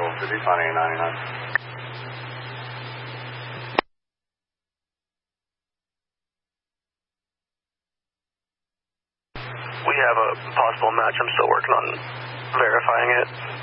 Control City, finding 99. We have a possible match. I'm still working on verifying it.